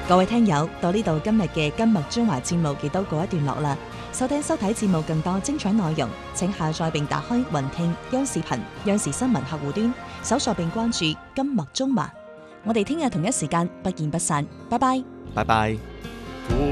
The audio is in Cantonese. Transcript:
各位聽友，到呢度今日嘅今麥中華節目亦都告一段落啦。收聽收睇節目更多精彩內容，請下載並打開雲聽央視頻、央視新聞客戶端，搜索並關注今麥中華。我哋聽日同一時間不見不散，拜拜。 拜拜。